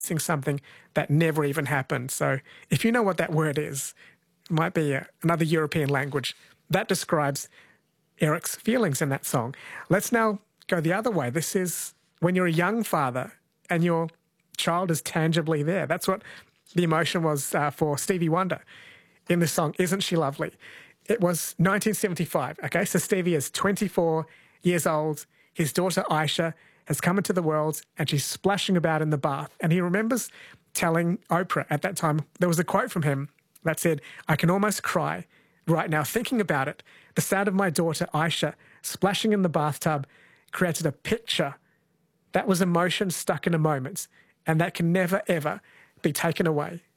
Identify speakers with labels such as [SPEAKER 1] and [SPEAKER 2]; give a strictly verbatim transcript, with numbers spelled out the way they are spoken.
[SPEAKER 1] something that never even happened. So if you know what that word is, it might be a, another European language. That describes Eric's feelings in that song. Let's now go the other way. This is when you're a young father and your child is tangibly there. That's what the emotion was uh, for Stevie Wonder in the song, Isn't She Lovely? It was nineteen seventy-five, okay? So Stevie is twenty-four years old. His daughter Aisha has come into the world and she's splashing about in the bath. And he remembers telling Oprah at that time, there was a quote from him that said, "I can almost cry right now thinking about it. The sound of my daughter Aisha splashing in the bathtub created a picture. That was emotion stuck in a moment, and that can never, ever be taken away."